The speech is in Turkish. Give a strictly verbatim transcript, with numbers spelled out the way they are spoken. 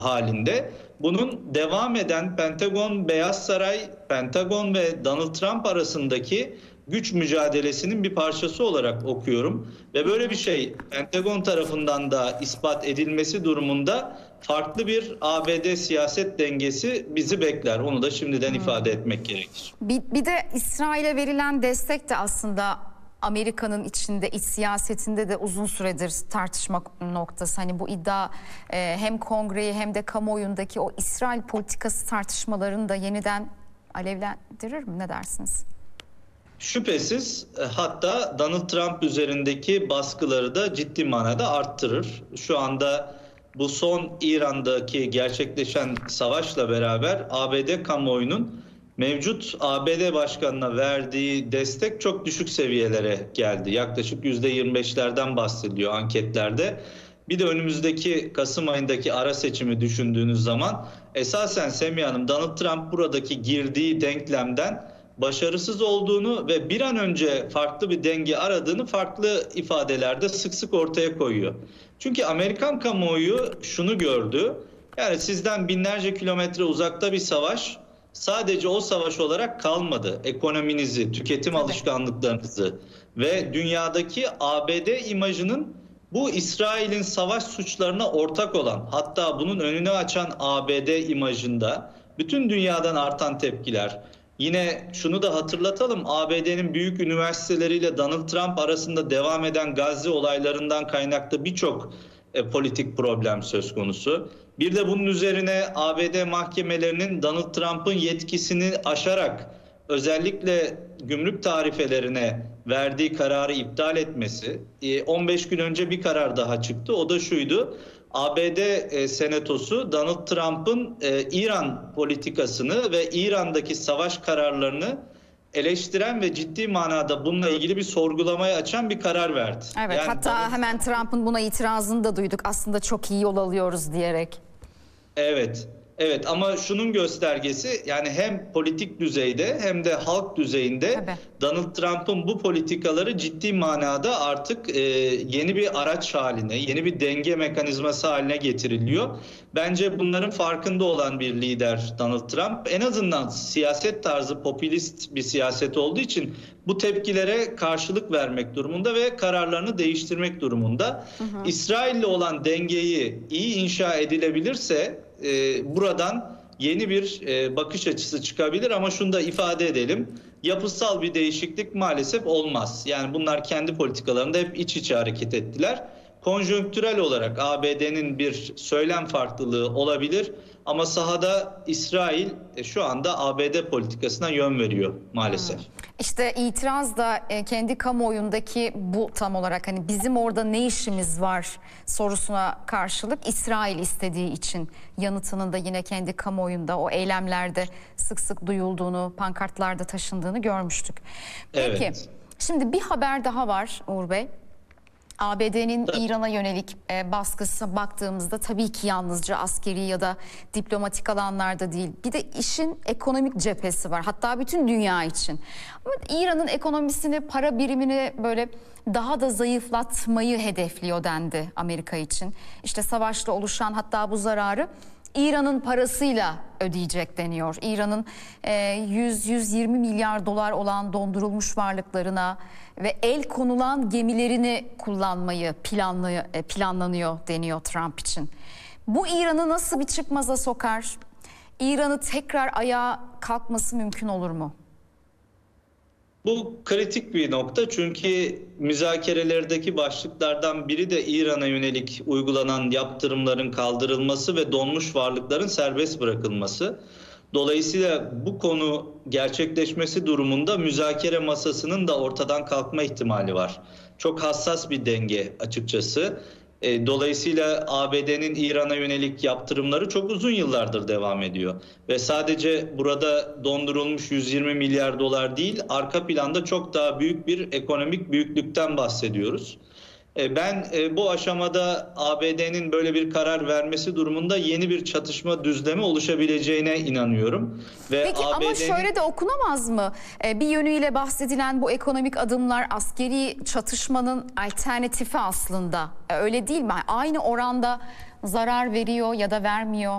halinde bunun devam eden Pentagon, Beyaz Saray, Pentagon ve Donald Trump arasındaki güç mücadelesinin bir parçası olarak okuyorum. Ve böyle bir şey Pentagon tarafından da ispat edilmesi durumunda farklı bir A B D siyaset dengesi bizi bekler. Onu da şimdiden hmm. ifade etmek gerekir. Bir, bir de İsrail'e verilen destek de aslında Amerika'nın içinde, iç siyasetinde de uzun süredir tartışma noktası. Hani bu iddia e, hem kongreyi hem de kamuoyundaki o İsrail politikası tartışmalarını da yeniden alevlendirir mi? Ne dersiniz? Şüphesiz, hatta Donald Trump üzerindeki baskıları da ciddi manada arttırır. Şu anda bu son İran'daki gerçekleşen savaşla beraber A B D kamuoyunun mevcut A B D başkanına verdiği destek çok düşük seviyelere geldi. Yaklaşık yüzde yirmi beşlerden bahsediliyor anketlerde. Bir de önümüzdeki Kasım ayındaki ara seçimi düşündüğünüz zaman esasen Semiha Hanım, Donald Trump buradaki girdiği denklemden başarısız olduğunu ve bir an önce farklı bir denge aradığını farklı ifadelerde sık sık ortaya koyuyor. Çünkü Amerikan kamuoyu şunu gördü: yani sizden binlerce kilometre uzakta bir savaş sadece o savaş olarak kalmadı. Ekonominizi, tüketim Tabii. alışkanlıklarınızı ve dünyadaki A B D imajının bu İsrail'in savaş suçlarına ortak olan, hatta bunun önünü açan A B D imajında bütün dünyadan artan tepkiler. Yine şunu da hatırlatalım, A B D'nin büyük üniversiteleriyle Donald Trump arasında devam eden Gazze olaylarından kaynaklı birçok e, politik problem söz konusu. Bir de bunun üzerine A B D mahkemelerinin Donald Trump'ın yetkisini aşarak özellikle gümrük tarifelerine verdiği kararı iptal etmesi. on beş gün önce bir karar daha çıktı. O da şuydu: A B D e, Senatosu Donald Trump'ın e, İran politikasını ve İran'daki savaş kararlarını eleştiren ve ciddi manada bununla ilgili bir sorgulamaya açan bir karar verdi. Evet, yani hatta Donald... hemen Trump'ın buna itirazını da duyduk. Aslında çok iyi yol alıyoruz diyerek. Evet. Evet, ama şunun göstergesi, yani hem politik düzeyde hem de halk düzeyinde Tabii. Donald Trump'ın bu politikaları ciddi manada artık e, yeni bir araç haline, yeni bir denge mekanizması haline getiriliyor. Bence bunların farkında olan bir lider Donald Trump. En azından siyaset tarzı popülist bir siyaset olduğu için bu tepkilere karşılık vermek durumunda ve kararlarını değiştirmek durumunda. Hı hı. İsrail'le olan dengeyi iyi inşa edilebilirse Ee, buradan yeni bir e, bakış açısı çıkabilir, ama şunu da ifade edelim: yapısal bir değişiklik maalesef olmaz. Yani bunlar kendi politikalarında hep iç içe hareket ettiler. Konjonktürel olarak A B D'nin bir söylem farklılığı olabilir, ama sahada İsrail e, şu anda A B D politikasına yön veriyor maalesef. Hmm. İşte itiraz da e, kendi kamuoyundaki bu tam olarak, hani bizim orada ne işimiz var sorusuna karşılık İsrail istediği için yanıtının da yine kendi kamuoyunda o eylemlerde sık sık duyulduğunu, pankartlarda taşındığını görmüştük. Peki, evet. Şimdi bir haber daha var Uğur Bey. A B D'nin İran'a yönelik e, baskısı baktığımızda tabii ki yalnızca askeri ya da diplomatik alanlarda değil. Bir de işin ekonomik cephesi var. Hatta bütün dünya için. Ama İran'ın ekonomisini, para birimini böyle daha da zayıflatmayı hedefliyor dendi Amerika için. İşte savaşla oluşan hatta bu zararı İran'ın parasıyla ödeyecek deniyor. İran'ın yüz yüz yirmi milyar dolar olan dondurulmuş varlıklarına ve el konulan gemilerini kullanmayı planlıyor, planlanıyor deniyor Trump için. Bu İran'ı nasıl bir çıkmaza sokar? İran'ı tekrar ayağa kalkması mümkün olur mu? Bu kritik bir nokta, çünkü müzakerelerdeki başlıklardan biri de İran'a yönelik uygulanan yaptırımların kaldırılması ve donmuş varlıkların serbest bırakılması. Dolayısıyla bu konu gerçekleşmesi durumunda müzakere masasının da ortadan kalkma ihtimali var. Çok hassas bir denge açıkçası. Dolayısıyla A B D'nin İran'a yönelik yaptırımları çok uzun yıllardır devam ediyor. Ve sadece burada dondurulmuş yüz yirmi milyar dolar değil, arka planda çok daha büyük bir ekonomik büyüklükten bahsediyoruz. Ben bu aşamada A B D'nin böyle bir karar vermesi durumunda yeni bir çatışma düzlemi oluşabileceğine inanıyorum. Ve Peki A B D'nin... ama şöyle de okunamaz mı? Bir yönüyle bahsedilen bu ekonomik adımlar askeri çatışmanın alternatifi aslında. Öyle değil mi? Aynı oranda zarar veriyor ya da vermiyor.